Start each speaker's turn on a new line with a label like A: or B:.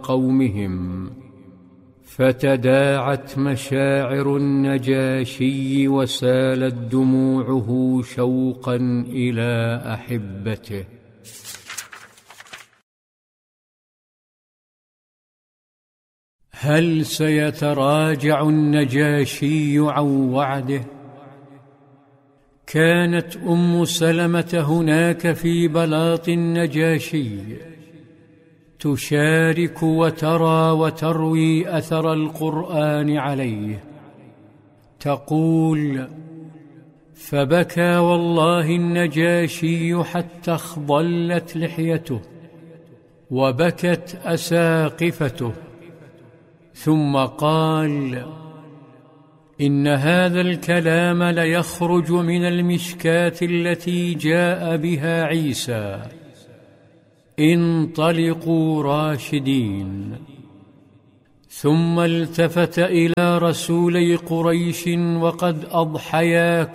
A: قومهم، فتداعت مشاعر النجاشي وسالت دموعه شوقا إلى أحبته. هل سيتراجع النجاشي عن وعده؟ كانت أم سلمة هناك في بلاط النجاشي، تشارك وترى وتروي أثر القرآن عليه. تقول: فبكى والله النجاشي حتى اخضلت لحيته وبكت أساقفته، ثم قال: إن هذا الكلام ليخرج من المشكاة التي جاء بها عيسى: انطلقوا راشدين. ثم التفت إلى رسولي قريش وقد أضحيا